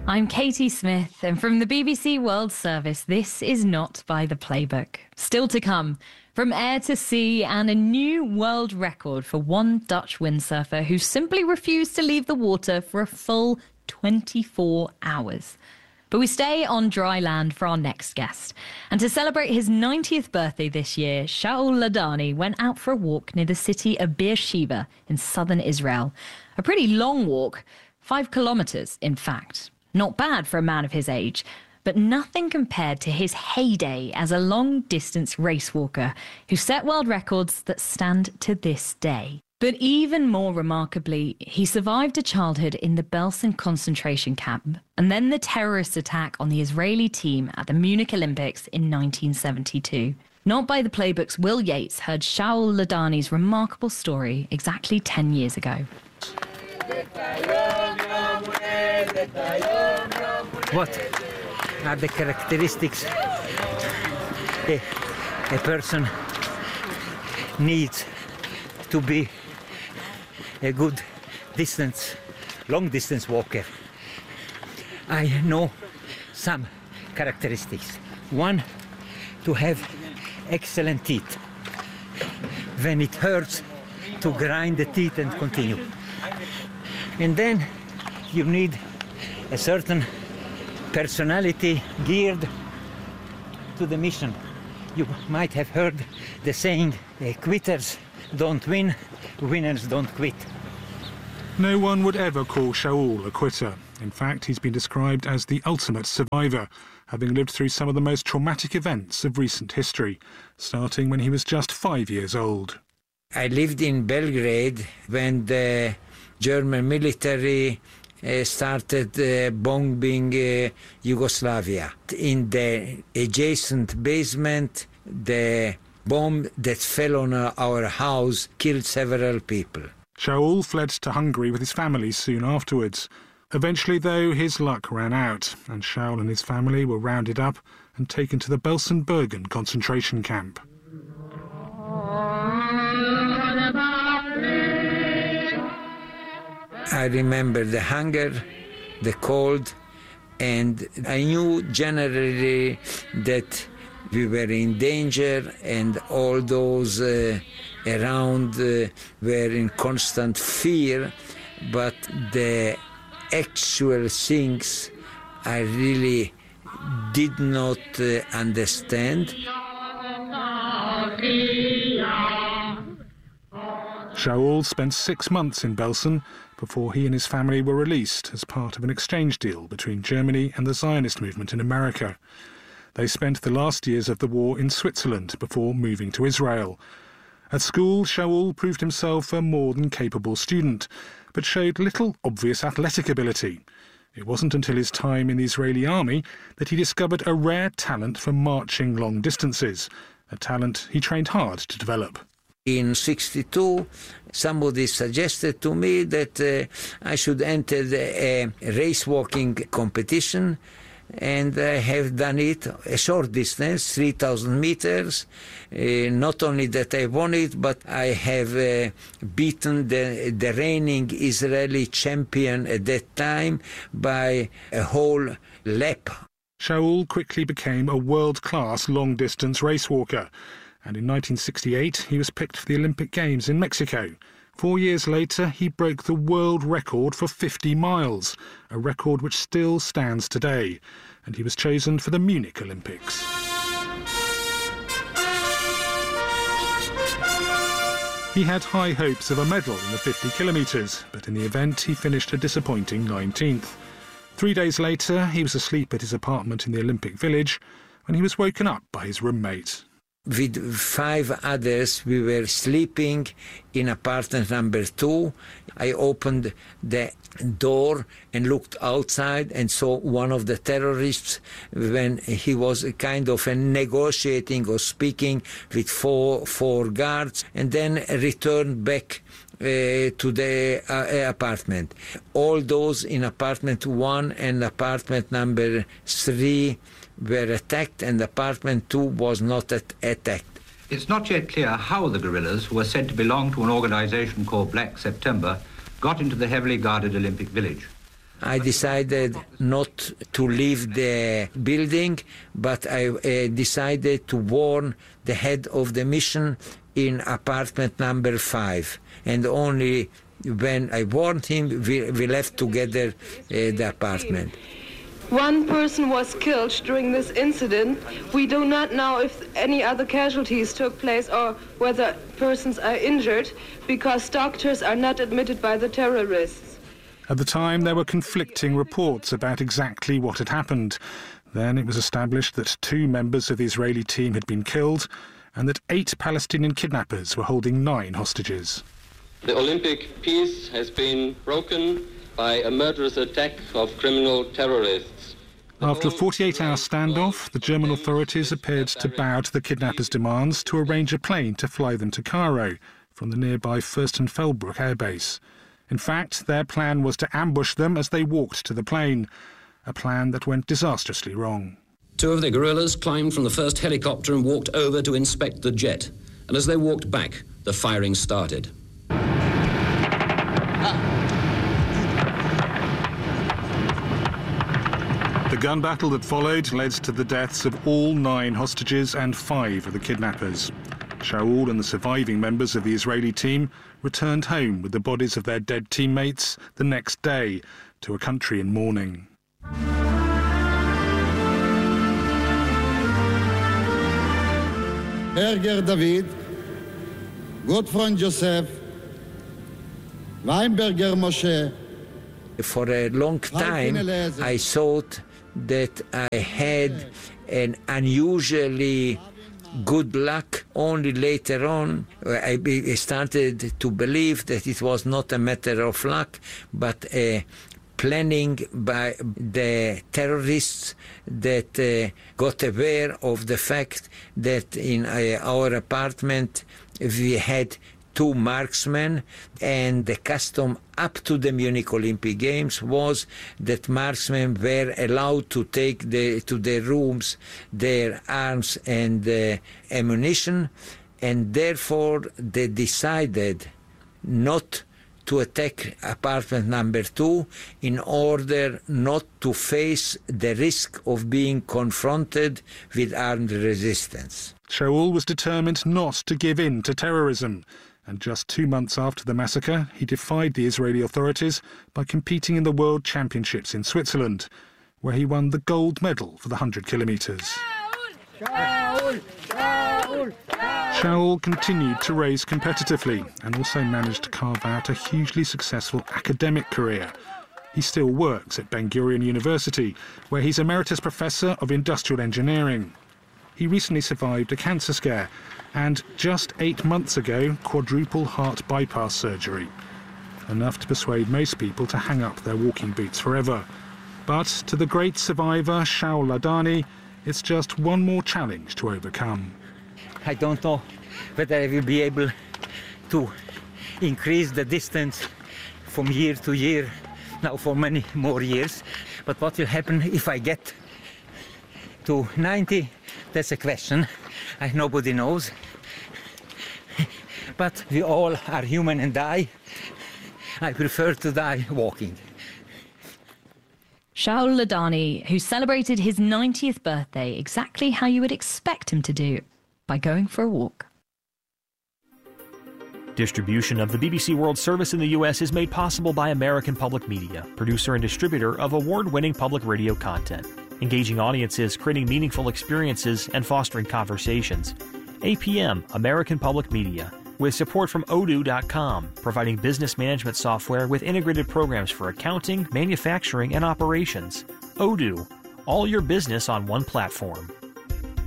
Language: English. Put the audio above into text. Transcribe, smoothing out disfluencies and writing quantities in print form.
I'm Katie Smith, and from the BBC World Service, this is Not by the Playbook. Still to come, from air to sea, and a new world record for one Dutch windsurfer who simply refused to leave the water for a full 24 hours. But we stay on dry land for our next guest. And to celebrate his 90th birthday this year, Shaul Ladani went out for a walk near the city of Beersheba in southern Israel. A pretty long walk, 5 kilometres in fact. Not bad for a man of his age, but nothing compared to his heyday as a long-distance race walker who set world records that stand to this day. But even more remarkably, he survived a childhood in the Belsen concentration camp and then the terrorist attack on the Israeli team at the Munich Olympics in 1972. Not by the Playbook's Will Yates heard Shaul Ladani's remarkable story exactly 10 years ago. What are the characteristics a person needs to be a good long distance walker? I know some characteristics. One, to have excellent teeth. When it hurts, to grind the teeth and continue. And then you need a certain personality geared to the mission. You might have heard the saying, quitters don't win, winners don't quit. No one would ever call Shaul a quitter. In fact, he's been described as the ultimate survivor, having lived through some of the most traumatic events of recent history, starting when he was just 5 years old. I lived in Belgrade when the German military started bombing Yugoslavia. In the adjacent basement, the bomb that fell on our house killed several people. Shaul fled to Hungary with his family soon afterwards. Eventually, though, his luck ran out, and Shaul and his family were rounded up and taken to the Belsen-Bergen concentration camp. I remember the hunger, the cold, and I knew generally that we were in danger, and all those around were in constant fear, but the actual things I really did not understand. Shaul spent 6 months in Belsen before he and his family were released as part of an exchange deal between Germany and the Zionist movement in America. They spent the last years of the war in Switzerland before moving to Israel. At school, Shaul proved himself a more than capable student, but showed little obvious athletic ability. It wasn't until his time in the Israeli army that he discovered a rare talent for marching long distances, a talent he trained hard to develop. In '62, somebody suggested to me that I should enter a race walking competition, and I have done it a short distance, 3,000 meters. Not only that I won it, but I have beaten the reigning Israeli champion at that time by a whole lap. Shaul quickly became a world-class long-distance race walker, and in 1968 he was picked for the Olympic Games in Mexico. 4 years later, he broke the world record for 50 miles, a record which still stands today, and he was chosen for the Munich Olympics. He had high hopes of a medal in the 50 kilometres, but in the event he finished a disappointing 19th. 3 days later, he was asleep at his apartment in the Olympic Village when he was woken up by his roommate. With 5 others, we were sleeping in apartment number 2. I opened the door and looked outside and saw one of the terrorists when he was kind of negotiating or speaking with four guards, and then returned back to the apartment. All those in apartment 1 and apartment number 3 were attacked, and apartment 2 was not attacked. It's not yet clear how the guerrillas, who were said to belong to an organization called Black September, got into the heavily guarded Olympic Village. I decided not to leave the building, but I decided to warn the head of the mission in apartment number 5. And only when I warned him, we left together the apartment. One person was killed during this incident. We do not know if any other casualties took place or whether persons are injured, because doctors are not admitted by the terrorists. At the time, there were conflicting reports about exactly what had happened. Then it was established that 2 members of the Israeli team had been killed and that 8 Palestinian kidnappers were holding 9 hostages. The Olympic peace has been broken by a murderous attack of criminal terrorists. After a 48-hour standoff, the German authorities appeared to bow to the kidnappers' demands to arrange a plane to fly them to Cairo from the nearby Fürstenfeldbruck airbase. In fact, their plan was to ambush them as they walked to the plane, a plan that went disastrously wrong. 2 of the guerrillas climbed from the first helicopter and walked over to inspect the jet. And as they walked back, the firing started. The gun battle that followed led to the deaths of all 9 hostages and 5 of the kidnappers. Shaul and the surviving members of the Israeli team returned home with the bodies of their dead teammates the next day to a country in mourning. Berger David, Gottfried Joseph, Weinberger Moshe. For a long time, I thought that I had an unusually good luck. Only later on, I started to believe that it was not a matter of luck, but a planning by the terrorists that got aware of the fact that in our apartment we had 2 marksmen, and the custom up to the Munich Olympic Games was that marksmen were allowed to take to their rooms their arms and ammunition, and therefore they decided not to attack apartment number 2 in order not to face the risk of being confronted with armed resistance. Shaul was determined not to give in to terrorism. And just 2 months after the massacre, he defied the Israeli authorities by competing in the World Championships in Switzerland, where he won the gold medal for the 100 kilometres. Shaul continued to race competitively and also managed to carve out a hugely successful academic career. He still works at Ben Gurion University, where he's Emeritus Professor of Industrial Engineering. He recently survived a cancer scare and just 8 months ago, quadruple heart bypass surgery. Enough to persuade most people to hang up their walking boots forever. But to the great survivor, Shaul Ladany, it's just one more challenge to overcome. I don't know whether I will be able to increase the distance from year to year, now for many more years. But what will happen if I get to 90? That's a question. Nobody knows. But we all are human and die. I prefer to die walking. Shaul Ladany, who celebrated his 90th birthday exactly how you would expect him to do, by going for a walk. Distribution of the BBC World Service in the U.S. is made possible by American Public Media, producer and distributor of award-winning public radio content, engaging audiences, creating meaningful experiences, and fostering conversations. APM, American Public Media, with support from Odoo.com, providing business management software with integrated programs for accounting, manufacturing, and operations. Odoo, all your business on one platform.